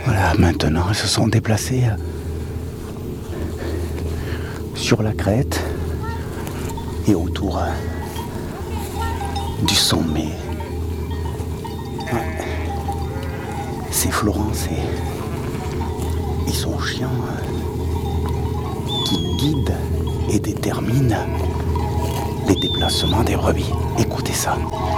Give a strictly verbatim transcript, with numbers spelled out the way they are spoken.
Voilà, maintenant ils se sont déplacés sur la crête et autour du sommet. Ouais. C'est Florence et, et son chien qui guide et détermine les déplacements des brebis. Écoutez ça.